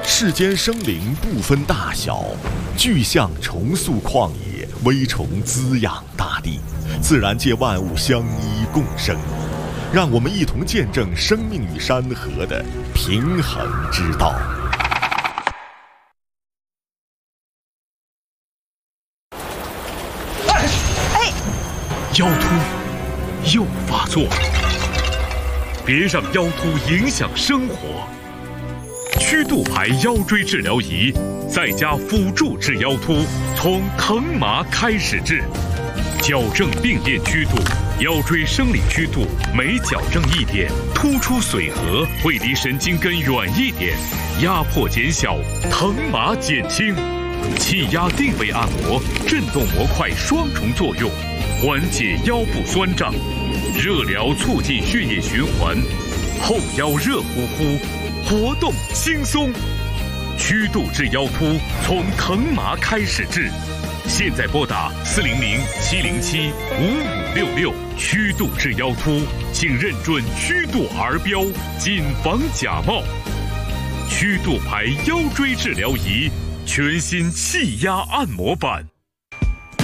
世间生灵不分大小，巨象重塑旷野，微虫滋养大地，自然界万物相依共生。让我们一同见证生命与山河的平衡之道。 腰突又发作，别让腰突影响生活。曲度牌腰椎治疗仪，在家辅助治腰突，从疼麻开始治，矫正病变曲度，腰椎生理曲度每矫正一点，突出髓核会离神经根远一点，压迫减小，疼麻减轻。气压定位按摩，震动模块双重作用，缓解腰部酸胀，热疗促进血液循环，后腰热乎乎，活动轻松。曲度治腰突，从疼麻开始治。现在拨打400-707-5566，曲度治腰突，请认准曲度儿标，谨防假冒。曲度牌腰椎治疗仪，全新气压按摩版。